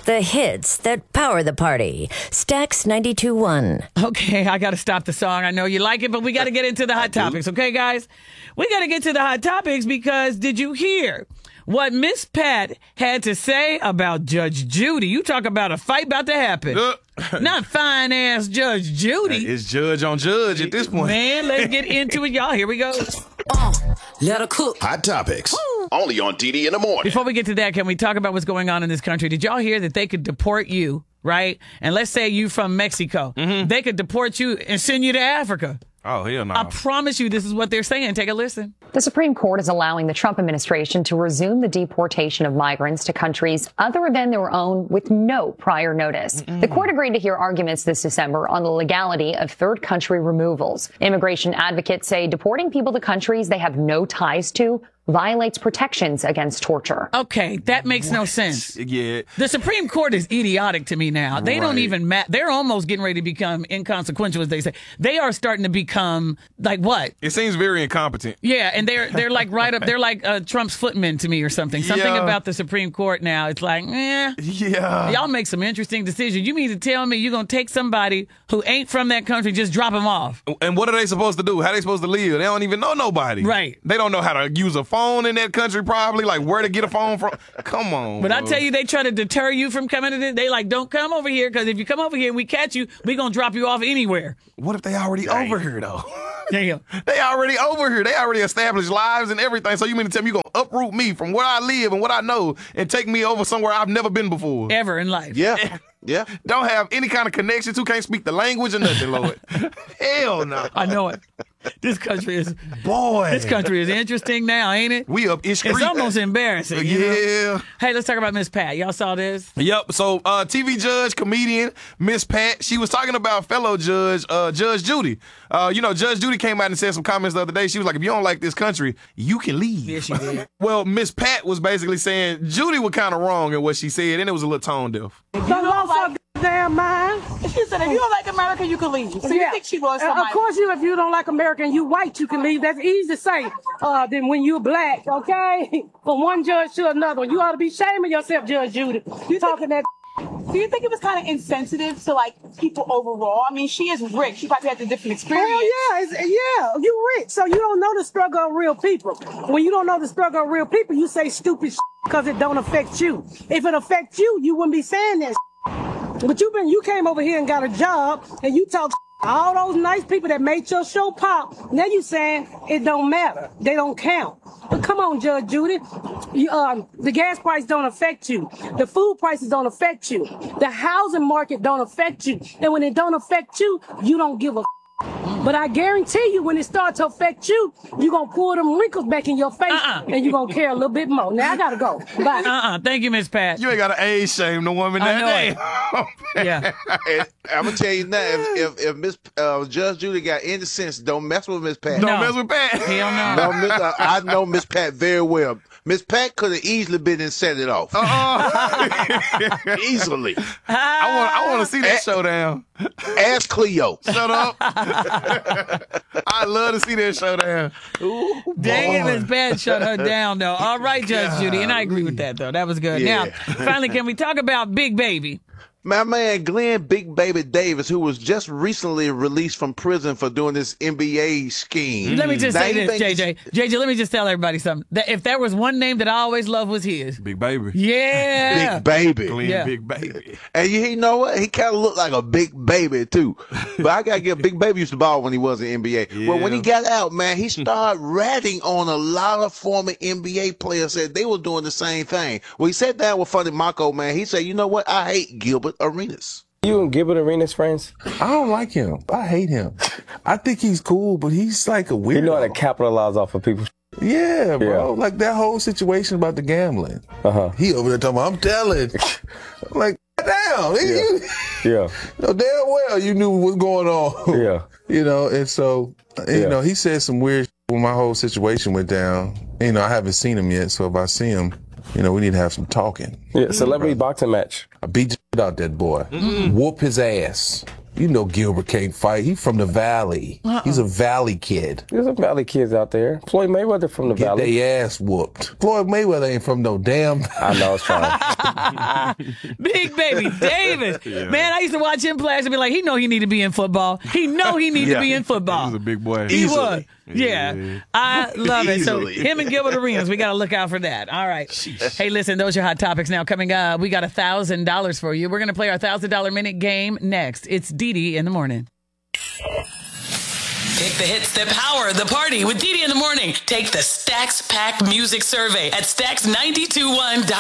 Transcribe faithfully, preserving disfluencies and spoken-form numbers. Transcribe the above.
The hits that power the party. Stax ninety-two point one. Okay, I got to stop the song. I know you like it, but we got to get into the hot topics. Okay, guys? We got to get to the hot topics because did you hear what Miss Pat had to say about Judge Judy? You talk about a fight about to happen. Uh, Not fine-ass Judge Judy. It's judge on judge at this point. Man, let's get into it, y'all. Here we go. Uh, let her cook. Hot topics. Woo. Only on D D in the morning. Before we get to that, can we talk about what's going on in this country? Did y'all hear that they could deport you, right? And let's say you from Mexico. Mm-hmm. They could deport you and send you to Africa. Oh, hell no. I promise you this is what they're saying. Take a listen. The Supreme Court is allowing the Trump administration to resume the deportation of migrants to countries other than their own with no prior notice. Mm-mm. The court agreed to hear arguments this December on the legality of third country removals. Immigration advocates say deporting people to countries they have no ties to violates protections against torture. Okay, that makes what? no sense. Yeah. The Supreme Court is idiotic to me now. They right. don't even matter. They're almost getting ready to become inconsequential, as they say. They are starting to become, like what? It seems very incompetent. Yeah, and they're they're like right up, they're like uh, Trump's footmen to me or something. Something yeah. about the Supreme Court now. It's like, eh. Yeah. Y'all make some interesting decisions. You mean to tell me you're going to take somebody who ain't from that country, just drop them off? And what are they supposed to do? How are they supposed to live? They don't even know nobody. Right. They don't know how to use a phone in that country, probably, like where to get a phone from. Come on. But bro. I tell you, they try to deter you from coming to this. They like, don't come over here, because if you come over here and we catch you, we going to drop you off anywhere. What if they already Dang. over here, though? Damn. They already over here. They already established lives and everything. So you mean to tell me you're going to uproot me from where I live and what I know and take me over somewhere I've never been before? Ever in life. Yeah. Yeah. Don't have any kind of connection to, can't speak the language or nothing, Lord. Hell no. I know it. This country is boy. This country is interesting now, ain't it? We up Ish Creek. It's almost embarrassing. You yeah. know? Hey, let's talk about Miss Pat. Y'all saw this? Yep. So, uh, T V judge, comedian, Miss Pat. She was talking about fellow judge, uh, Judge Judy. Uh, you know, Judge Judy came out and said some comments the other day. She was like, "If you don't like this country, you can leave." Yes, she did. Well, Miss Pat was basically saying Judy was kind of wrong in what she said, and it was a little tone deaf. You don't like damn mind. She said, if you don't like America, you can leave. So yeah. you think she was somebody? Of course, you. If you don't like America and you white, you can leave. That's easy to say. Uh, then when you're black, okay, from one judge to another, you ought to be shaming yourself, Judge Judy. You talking that? Do you think it was kind of insensitive to like people overall? I mean, she is rich. She probably has a different experience. Hell yeah, it's, yeah, you rich, so you don't know the struggle of real people. When you don't know the struggle of real people, you say stupid shit because it don't affect you. If it affects you, you wouldn't be saying that shit. But you been, you came over here and got a job, and you talk all those nice people that made your show pop. Now you saying it don't matter. They don't count. But come on, Judge Judy. You, um, the gas price don't affect you. The food prices don't affect you. The housing market don't affect you. And when it don't affect you, you don't give a But I guarantee you, when it starts to affect you, you're going to pull them wrinkles back in your face, uh-uh. and you're going to care a little bit more. Now, I got to go. Bye. Uh-uh. Thank you, Miss Pat. You ain't got to age shame the woman I that day. Yeah. And I'm going to tell you now, if if, if Miss uh, Judge Judy got any sense, don't mess with Miss Pat. Don't no. mess with Pat. Hell no. no Miss, uh, I know Miss Pat very well. Miss Pat could have easily been and set it off. Uh-uh. Easily. I want I want to see that A- showdown. Ask Cleo. Shut up. I love to see that showdown. Ooh, Dang it, Miss Pat shut her down, though. All right, Judge God. Judy, and I agree with that, though. That was good. Yeah. Now, finally, can we talk about Big Baby? My man Glenn Big Baby Davis, who was just recently released from prison for doing this N B A scheme. Let me just now, say this, J J. J J, let me just tell everybody something. That if there was one name that I always loved was his. Big Baby. Yeah. Big Baby. Glenn Yeah. Big Baby. And you, you know what? He kind of looked like a big baby, too. But I got to give Big Baby used to ball when he was in N B A. Yeah. Well, when he got out, man, he started ratting on a lot of former N B A players, said they were doing the same thing. Well, he sat down with Funny Marco, man. He said, you know what? I hate Gilbert Arenas. You and Gilbert Arenas friends? I don't like him. I hate him. I think he's cool, but he's like a weirdo. You know how to capitalize off of people. Yeah, bro. Yeah. Like that whole situation about the gambling. Uh-huh. He over there talking about, I'm telling. I'm like, damn. Yeah. You, yeah. you know, damn well you knew what was going on. Yeah. You know, and so, you Yeah. know, he said some weird shit when my whole situation went down. You know, I haven't seen him yet, so if I see him, you know, we need to have some talking. Yeah, celebrity Right. boxing match. I beat the shit out that boy. Mm-hmm. Whoop his ass. You know Gilbert can't fight. He's from the Valley. Uh-uh. He's a Valley kid. There's some Valley kids out there. Floyd Mayweather from the Get Valley. Get their ass whooped. Floyd Mayweather ain't from no damn Valley. I know, it's fine. Big Baby Davis. Yeah. Man, I used to watch him play and be like, he know he need to be in football. He know he need yeah. to be in football. He was a big boy. He Easily. was. Yeah. yeah. I love it. So him and Gilbert Arenas, we got to look out for that. All right. Jeez. Hey, listen, those are hot topics now. Coming up, we got one thousand dollars for you. We're going to play our one thousand dollars minute game next. It's Dee Dee in the morning. Pick the hits that power the party with Dee Dee in the morning. Take the Stacks Pack Music Survey at stacks nine two one dot com.